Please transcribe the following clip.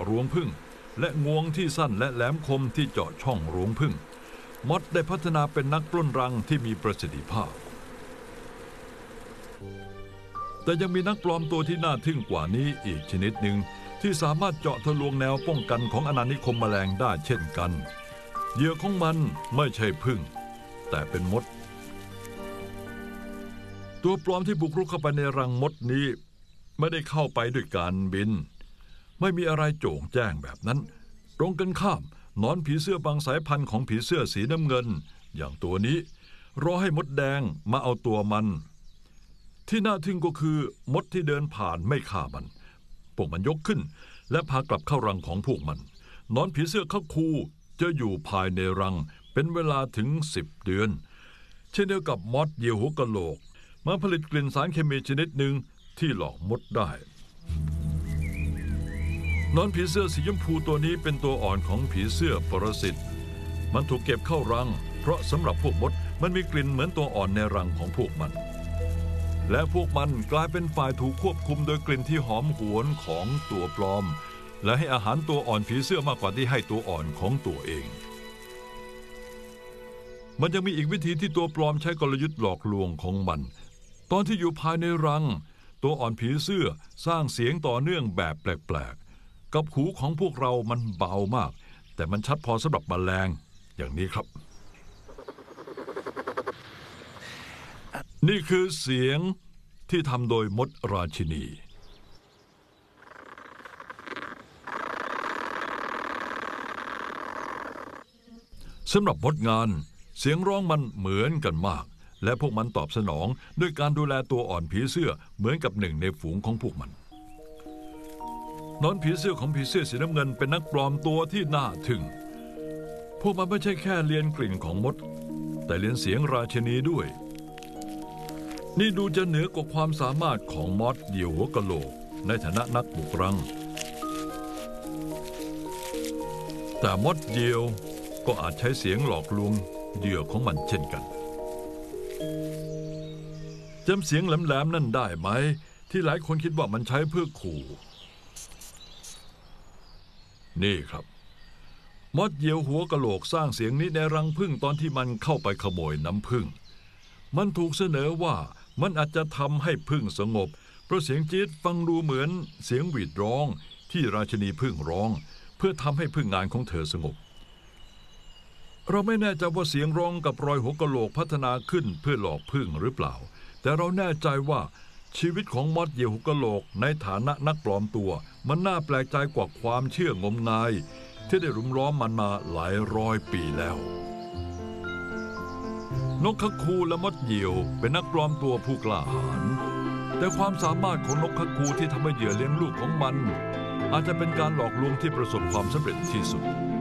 รวงผึ้งและงวงที่สั้นและแหลมคมที่เจาะช่องรวงผึ้งมดได้พัฒนาเป็นนักปล้นรังที่มีประสิทธิภาพแต่ยังมีนักปลอมตัวที่น่าทึ่งกว่านี้อีกชนิดหนึ่งที่สามารถเจาะทะลวงแนวป้องกันของอาณานิคมแมลงได้เช่นกันเหยื่อของมันไม่ใช่ผึ้งแต่เป็นมดตัวปลอมที่บุกรุกเข้าไปในรังมดนี้ไม่ได้เข้าไปด้วยการบินไม่มีอะไรโจ่งแจ้งแบบนั้นตรงกันข้ามหนอนผีเสื้อบางสายพันธุ์ของผีเสื้อสีน้ำเงินอย่างตัวนี้รอให้มดแดงมาเอาตัวมันที่น่าทึ่งก็คือมดที่เดินผ่านไม่ฆ่ามันพวกมันยกขึ้นและพากลับเข้ารังของพวกมันหนอนผีเสื้อคักคูจะอยู่ภายในรังเป็นเวลาถึง10 เดือนเช่นเดียวกับมดเหยี่ยวหัวกะโหลกมาผลิตกลิ่นสารเคมีชนิดหนึ่งที่หลอกมดได้หนอนผีเสื้อสีชมพูตัวนี้เป็นตัวอ่อนของผีเสื้อปรสิตมันถูกเก็บเข้ารังเพราะสำหรับพวกมดมันมีกลิ่นเหมือนตัวอ่อนในรังของพวกมันและพวกมันกลายเป็นฝ่ายถูกควบคุมโดยกลิ่นที่หอมหวนของตัวปลอมและให้อาหารตัวอ่อนผีเสื้อมากกว่าที่ให้ตัวอ่อนของตัวเองมันยังมีอีกวิธีที่ตัวปลอมใช้กลยุทธ์หลอกลวงของมันตอนที่อยู่ภายในรังตัวอ่อนผีเสื้อสร้างเสียงต่อเนื่องแบบแปลกๆกับหูของพวกเรามันเบามากแต่มันชัดพอสำหรับแมลงอย่างนี้ครับนี่คือเสียงที่ทำโดยมดราชินีสำหรับมดงานเสียงร้องมันเหมือนกันมากและพวกมันตอบสนองด้วยการดูแลตัวอ่อนผีเสื้อเหมือนกับหนึ่งในฝูงของพวกมันนอนผีเสื้อของผีเสื้อสีน้ำเงินเป็นนักปลอมตัวที่น่าทึ่งพวกมันไม่ใช่แค่เรียนกลิ่นของมดแต่เรียนเสียงราชินีด้วยนี่ดูจะเหนือกว่าความสามารถของมดเหยี่ยวหัวกะโหลกในฐานะนักบุกรังแต่มดเหยี่ยวก็อาจใช้เสียงหลอกลวงเหยื่อของมันเช่นกันจำเสียงแหลมๆนั่นได้ไหมที่หลายคนคิดว่ามันใช้เพื่อขู่นี่ครับมดเหยี่ยวหัวกะโหลกสร้างเสียงนี้ในรังผึ้งตอนที่มันเข้าไปขโมยน้ำผึ้งมันถูกเสนอว่ามันอาจจะทำให้ผึ้งสงบเพราะเสียงจี๊ดฟังดูเหมือนเสียงหวีดร้องที่ราชินีผึ้งร้องเพื่อทำให้ผึ้งงานของเธอสงบเราไม่แน่ใจว่าเสียงร้องกับรอยหัวกะโหลกพัฒนาขึ้นเพื่อหลอกผึ้งหรือเปล่าแต่เราแน่ใจว่าชีวิตของมดเหยี่ยวหัวกะโหลกในฐานะนักปลอมตัวมันน่าแปลกใจกว่าความเชื่องมงายที่ได้รุมล้อมมันมาหลายร้อยปีแล้วนกคักคูและมดเหยี่ยวเป็นนักปลอมตัวผู้กล้าหาญแต่ความสามารถของนกคักคูที่ทำให้เหยื่อเลี้ยงลูกของมันอาจจะเป็นการหลอกลวงที่ประสบความสำเร็จที่สุด